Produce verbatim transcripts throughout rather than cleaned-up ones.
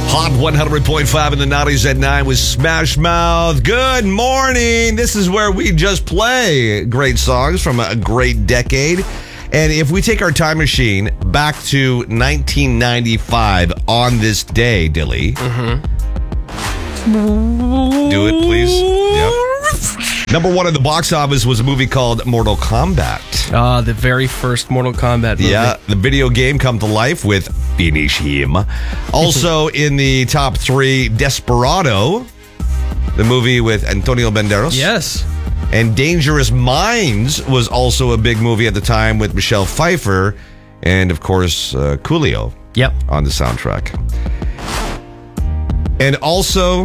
Hot one hundred point five in the nineties at nine with Smash Mouth. Good morning. This is where we just play great songs from a great decade. And if we take our time machine back to nineteen ninety-five on this day, Dilly. Mm-hmm. Do it, please. Yep. Number one at the box office was a movie called Mortal Kombat. Ah, uh, the very first Mortal Kombat movie. Yeah, the video game come to life with Finish Him. Also in the top three, Desperado, the movie with Antonio Banderas. Yes. And Dangerous Minds was also a big movie at the time with Michelle Pfeiffer and, of course, uh, Coolio. Yep. On the soundtrack. And also,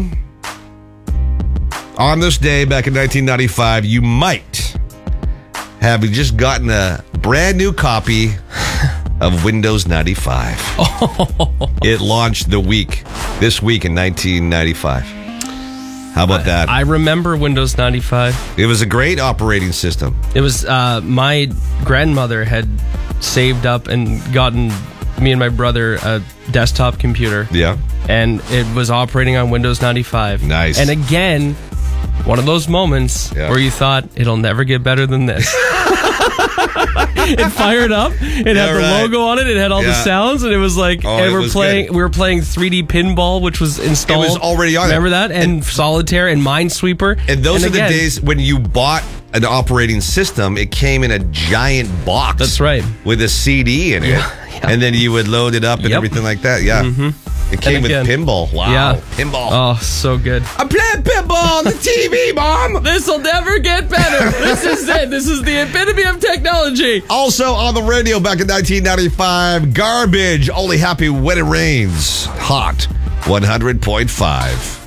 on this day back in nineteen ninety-five, you might have just gotten a brand new copy of Windows ninety-five. Oh. It launched the week, this week in nineteen ninety-five. How about that? I remember Windows ninety-five. It was a great operating system. It was, uh, my grandmother had saved up and gotten me and my brother a desktop computer. Yeah. And it was operating on Windows ninety-five. Nice. And again, one of those moments yeah. where you thought, it'll never get better than this. It fired up. It yeah, had the right. logo on it. It had all yeah. the sounds, and it was like, oh, and it we're was playing. good. We were playing three D pinball, which was installed. It was already on. Remember it. that? And, and Solitaire and Minesweeper. And those and are again, the days when you bought an operating system. It came in a giant box. That's right. With a C D in it, yeah, yeah. and then you would load it up and yep. everything like that. Yeah. Mm-hmm. It came with pinball. Wow. Yeah. Pinball. Oh, so good. I'm playing pinball on the T V, Mom. This'll never get better. This is it. This is the epitome of technology. Also on the radio back in nineteen ninety-five, Garbage, Only Happy When It Rains. Hot one hundred point five.